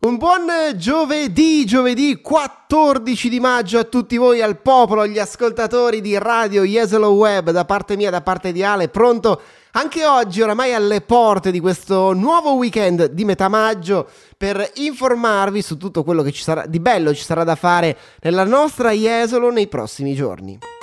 Un buon giovedì 14 di maggio a tutti voi, al popolo, agli ascoltatori di Radio Jesolo Web, da parte mia, da parte di Ale, pronto anche oggi, oramai alle porte di questo nuovo weekend di metà maggio, per informarvi su tutto quello che ci sarà di bello, ci sarà da fare nella nostra Jesolo nei prossimi giorni.